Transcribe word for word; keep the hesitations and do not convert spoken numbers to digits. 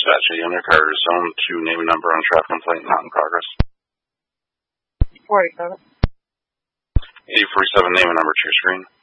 dispatch a unit car zone two name and number on traffic complaint not in progress. four eighty-seven. eight forty-seven name and number to your screen.